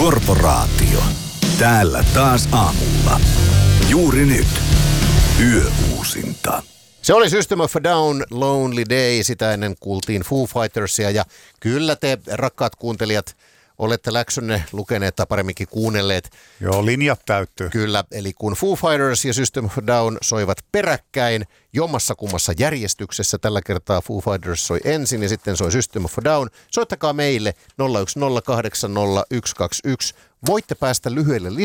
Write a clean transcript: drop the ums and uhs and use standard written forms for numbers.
Korporaatio. Täällä taas aamulla. Juuri nyt. Yöuusinta. Se oli System of a Down, Lonely Day, sitä ennen kuultiin Foo Fightersia ja kyllä te, rakkaat kuuntelijat, olette läksynne lukeneet tai paremminkin kuunnelleet. Joo, linjat täyttyy. Kyllä, eli kun Foo Fighters ja System of a Down soivat peräkkäin jommassa kummassa järjestyksessä, tällä kertaa Foo Fighters soi ensin ja sitten soi System of a Down. Soittakaa meille 010800121. Voitte päästä lyhyelle